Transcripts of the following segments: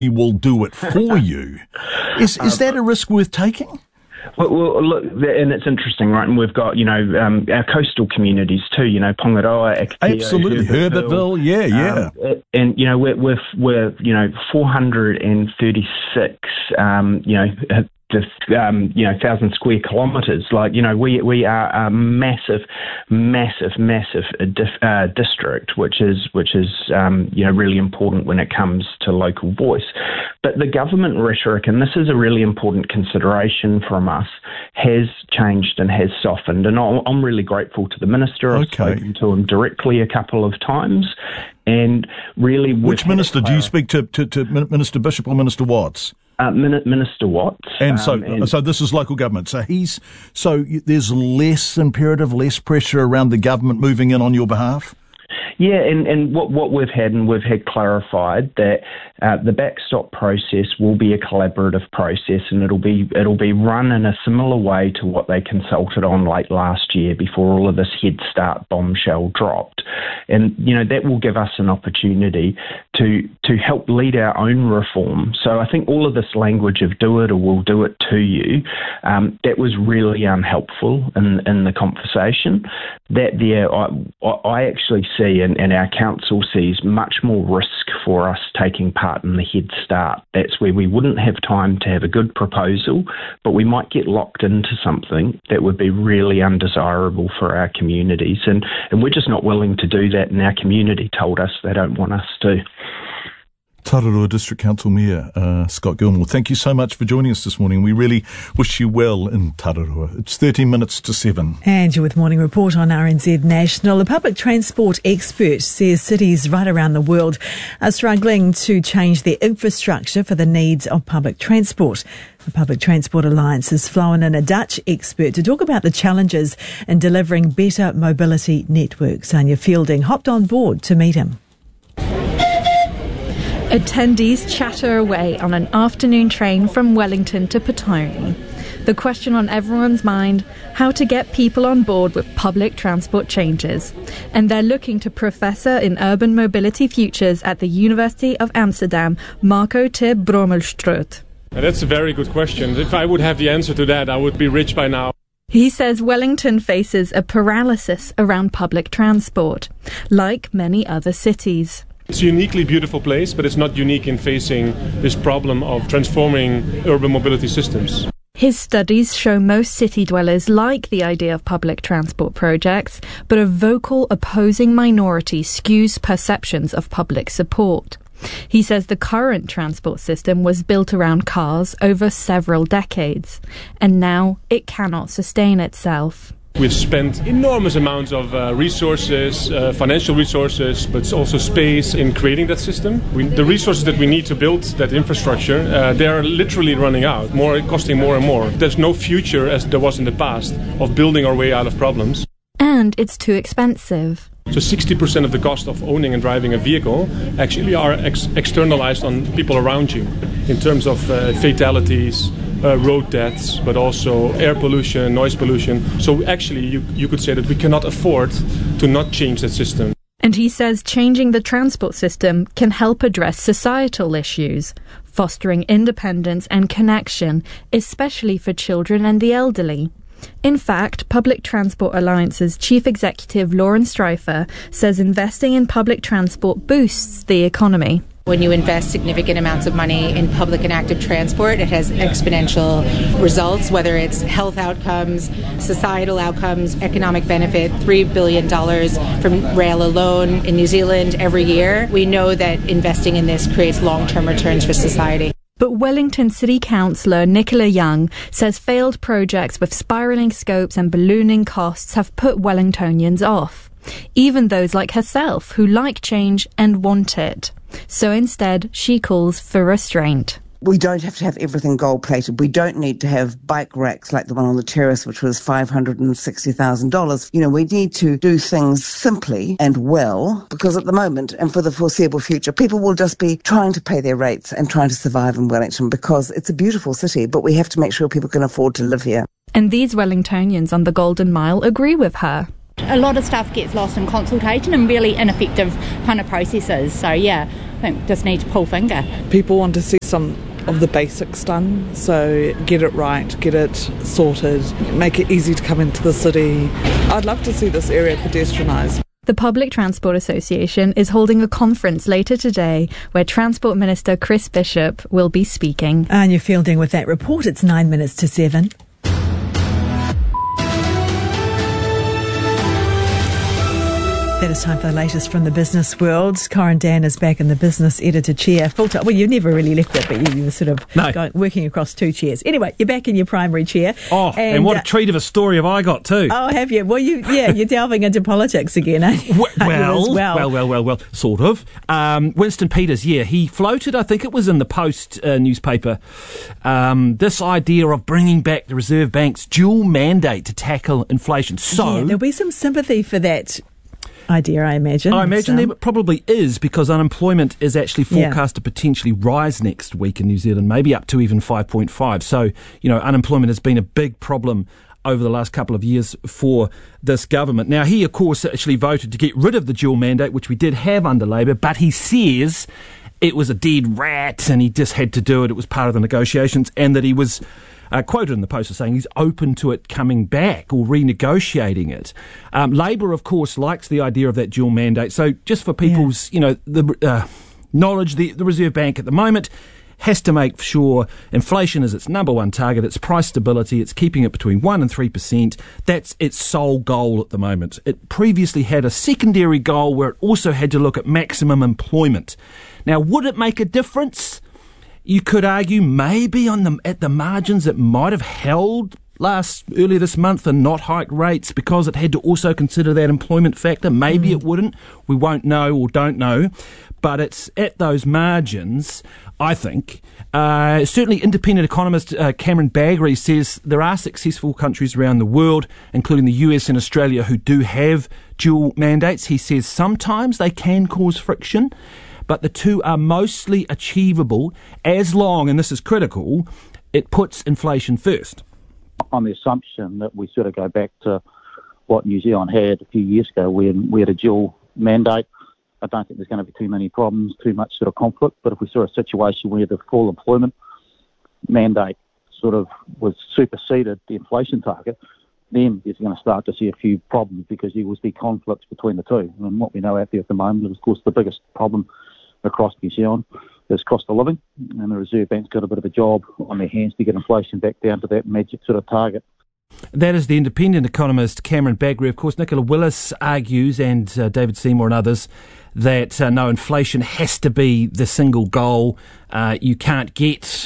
he will do it for you. Is that a risk worth taking? Well, look, and it's interesting, right? And we've got, our coastal communities too, Pongaroa, Akatea, absolutely, Herbertville, yeah. And, we're 436, 1,000 square kilometres. Like, we are a massive district, which is really important when it comes to local voice. But the government rhetoric, and this is a really important consideration from us, has changed and has softened. And I'm really grateful to the minister. I've spoken to him directly a couple of times. And really, which minister do you speak to Minister Bishop or Minister Watts? Minister Watts. And so this is local government. So there's less imperative, less pressure around the government moving in on your behalf? Yeah, and what we've had clarified that the backstop process will be a collaborative process, and it'll be run in a similar way to what they consulted on late last year before all of this Head Start bombshell dropped. And that will give us an opportunity to help lead our own reform. So I think all of this language of do it or we'll do it to you, that was really unhelpful in the conversation. That I actually see, and our council sees, much more risk for us taking part in the Head Start. That's where we wouldn't have time to have a good proposal, but we might get locked into something that would be really undesirable for our communities. And we're just not willing to do that, and our community told us they don't want us to. Tararua District Council Mayor Scott Gilmore, thank you so much for joining us this morning. We really wish you well in Tararua. It's 13 minutes to 7. And you're with Morning Report on RNZ National. A public transport expert says cities right around the world are struggling to change their infrastructure for the needs of public transport. The Public Transport Alliance has flown in a Dutch expert to talk about the challenges in delivering better mobility networks. Anya Fielding hopped on board to meet him. Attendees chatter away on an afternoon train from Wellington to Petone. The question on everyone's mind, how to get people on board with public transport changes. And they're looking to Professor in Urban Mobility Futures at the University of Amsterdam, Marco ter Brommelstruut. That's a very good question. If I would have the answer to that, I would be rich by now. He says Wellington faces a paralysis around public transport, like many other cities. It's a uniquely beautiful place, but it's not unique in facing this problem of transforming urban mobility systems. His studies show most city dwellers like the idea of public transport projects, but a vocal opposing minority skews perceptions of public support. He says the current transport system was built around cars over several decades, and now it cannot sustain itself. We've spent enormous amounts of resources, financial resources, but also space in creating that system. The resources that we need to build that infrastructure, they are literally running out, costing more and more. There's no future, as there was in the past, of building our way out of problems. And it's too expensive. So 60% of the cost of owning and driving a vehicle actually are externalized on people around you in terms of fatalities, road deaths, but also air pollution, noise pollution. So actually you could say that we cannot afford to not change that system. And he says changing the transport system can help address societal issues, fostering independence and connection, especially for children and the elderly. In fact, Public Transport Alliance's Chief Executive Lauren Streifer says investing in public transport boosts the economy. When you invest significant amounts of money in public and active transport, it has exponential results, whether it's health outcomes, societal outcomes, economic benefit, $3 billion from rail alone in New Zealand every year. We know that investing in this creates long-term returns for society. But Wellington City Councillor Nicola Young says failed projects with spiralling scopes and ballooning costs have put Wellingtonians off, even those like herself who like change and want it. So instead, she calls for restraint. We don't have to have everything gold-plated. We don't need to have bike racks like the one on the terrace, which was $560,000. We need to do things simply and well, because at the moment and for the foreseeable future, people will just be trying to pay their rates and trying to survive in Wellington because it's a beautiful city, but we have to make sure people can afford to live here. And these Wellingtonians on the Golden Mile agree with her. A lot of stuff gets lost in consultation and really ineffective kind of processes. So, yeah, think we just need to pull finger. People want to see some of the basics done, so get it right, get it sorted, make it easy to come into the city. I'd love to see this area pedestrianised. The Public Transport Association is holding a conference later today where Transport Minister Chris Bishop will be speaking. And you're fielding with that report. It's 9 minutes to 7. That is time for the latest from the business world. Corin Dan is back in the business editor chair. Full time. Well, you never really left it, but you were sort of working across two chairs. Anyway, you're back in your primary chair. Oh, and what a treat of a story have I got too. Oh, have you? Well, you're delving into politics again, aren't you? Well, sort of. Winston Peters, he floated, I think it was in the Post newspaper, this idea of bringing back the Reserve Bank's dual mandate to tackle inflation. So there'll be some sympathy for that idea, I imagine. I imagine there probably is, because unemployment is actually forecast to potentially rise next week in New Zealand, maybe up to even 5.5. So, unemployment has been a big problem over the last couple of years for this government. Now, he, of course, actually voted to get rid of the dual mandate, which we did have under Labour, but he says it was a dead rat and he just had to do it. It was part of the negotiations, and that he was quoted in the Post as saying he's open to it coming back or renegotiating it. Labour, of course, likes the idea of that dual mandate. So just for people's, knowledge, the Reserve Bank at the moment has to make sure inflation is its number one target, its price stability, it's keeping it between 1% and 3%. That's its sole goal at the moment. It previously had a secondary goal where it also had to look at maximum employment. Now, would it make a difference? You could argue maybe at the margins it might have held earlier this month and not hike rates because it had to also consider that employment factor. Maybe it wouldn't. We won't know or don't know. But it's at those margins, I think. Certainly independent economist Cameron Baggery says there are successful countries around the world, including the US and Australia, who do have dual mandates. He says sometimes they can cause friction, but the two are mostly achievable as long, and this is critical, it puts inflation first. On the assumption that we sort of go back to what New Zealand had a few years ago when we had a dual mandate, I don't think there's going to be too many problems, too much sort of conflict. But if we saw a situation where the full employment mandate sort of was superseded the inflation target, then you're going to start to see a few problems because there will be conflicts between the two. And what we know out there at the moment is, of course, the biggest problem across New Zealand is cost of living, and the Reserve Bank's got a bit of a job on their hands to get inflation back down to that magic sort of target. That is the independent economist Cameron Baggery. Of course, Nicola Willis argues, and David Seymour and others, that no, inflation has to be the single goal. You can't get,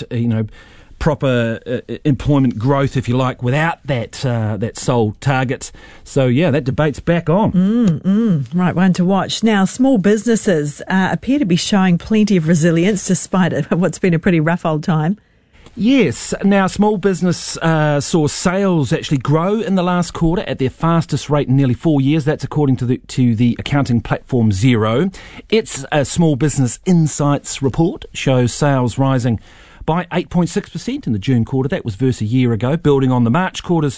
proper employment growth, if you like, without that sole target. So, that debate's back on. Right, one to watch. Now, small businesses appear to be showing plenty of resilience despite what's been a pretty rough old time. Yes. Now, small business saw sales actually grow in the last quarter at their fastest rate in nearly 4 years. That's according to the accounting platform Xero. Its Small Business Insights report shows sales rising by 8.6% in the June quarter. That was versus a year ago, building on the March quarter's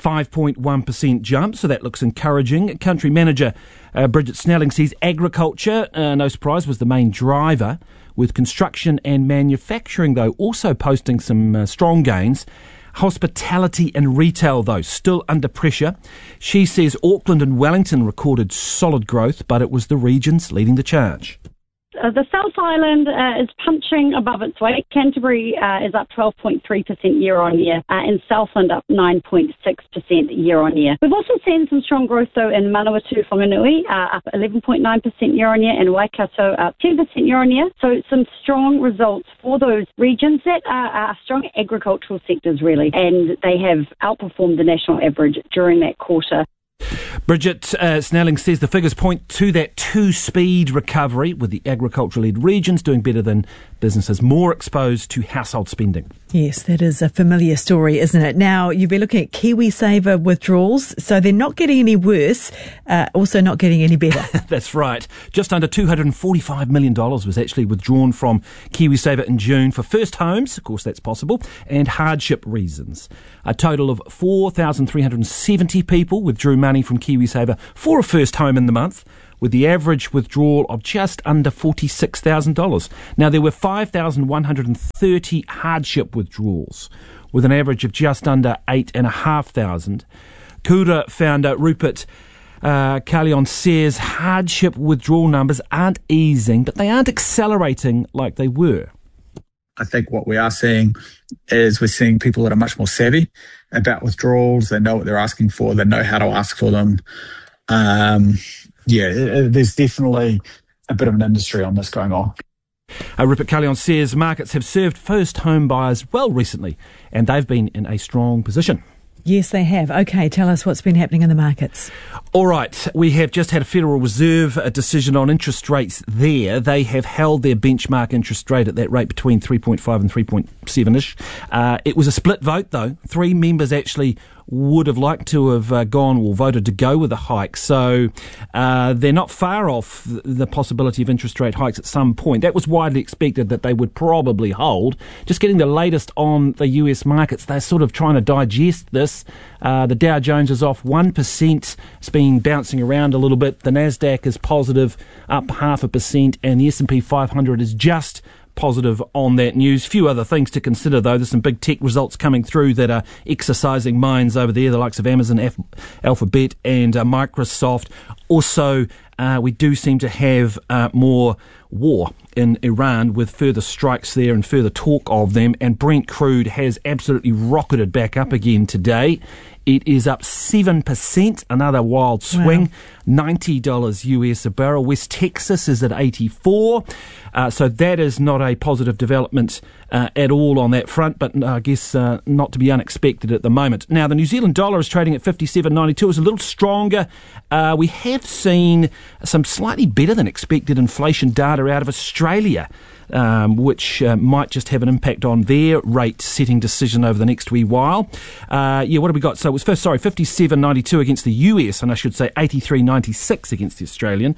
5.1% jump. So that looks encouraging. Country manager Bridget Snelling says agriculture, no surprise, was the main driver, with construction and manufacturing, though, also posting some strong gains. Hospitality and retail, though, still under pressure. She says Auckland and Wellington recorded solid growth, but it was the regions leading the charge. The South Island is punching above its weight. Canterbury is up 12.3% year on year, and Southland up 9.6% year on year. We've also seen some strong growth, though, in Manawatu Whanganui, up 11.9% year on year, and Waikato up 10% year on year. So some strong results for those regions that are strong agricultural sectors, really, and they have outperformed the national average during that quarter. Bridget Snelling says the figures point to that two-speed recovery, with the agriculture-led regions doing better than businesses more exposed to household spending. Yes, that is a familiar story, isn't it? Now, you've been looking at KiwiSaver withdrawals, so they're not getting any worse, also not getting any better. That's right. Just under $245 million was actually withdrawn from KiwiSaver in June for first homes, of course that's possible, and hardship reasons. A total of 4,370 people withdrew money from KiwiSaver for a first home in the month, with the average withdrawal of just under $46,000. Now, there were 5,130 hardship withdrawals, with an average of just under 8,500. Kura founder Rupert Callion says hardship withdrawal numbers aren't easing, but they aren't accelerating like they were. I think what we are seeing is we're seeing people that are much more savvy about withdrawals. They know what they're asking for. They know how to ask for them. There's definitely a bit of an industry on this going on. Rupert Callion says markets have served first home buyers well recently, and they've been in a strong position. Yes, they have. Okay, tell us what's been happening in the markets. All right, we have just had a Federal Reserve decision on interest rates there. They have held their benchmark interest rate at that rate between 3.5 and 3.7-ish. It was a split vote, though. 3 members actually would have liked to have voted to go with a hike. So they're not far off the possibility of interest rate hikes at some point. That was widely expected that they would probably hold. Just getting the latest on the US markets, they're sort of trying to digest this. The Dow Jones is off 1%. It's been bouncing around a little bit. The Nasdaq is positive, up 0.5%, and the S&P 500 is just positive on that news. Few other things to consider, though. There's some big tech results coming through that are exercising minds over there, the likes of Amazon, Alphabet and Microsoft. Also, we do seem to have more war in Iran with further strikes there and further talk of them, and Brent crude has absolutely rocketed back up again today. It is up 7%, another wild swing. Wow. $90 US a barrel. West Texas is at 84. So that is not a positive development at all on that front, but I guess not to be unexpected at the moment. Now, the New Zealand dollar is trading at 57.92. It's a little stronger. We have seen some slightly better than expected inflation data out of Australia, which might just have an impact on their rate-setting decision over the next wee while. What have we got? So it was 57.92 against the US, and I should say 83.96 against the Australian.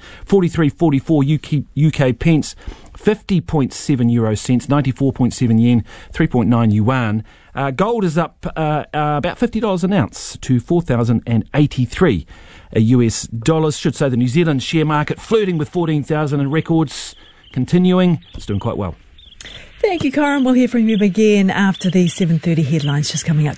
43.44 UK pence, 50.7 euro cents, 94.7 yen, 3.9 yuan. Gold is up about $50 an ounce to 4,083 US dollars. Should say the New Zealand share market flirting with 14,000 and records continuing. It's doing quite well. Thank you, Corin. We'll hear from you again after the 7:30 headlines just coming up.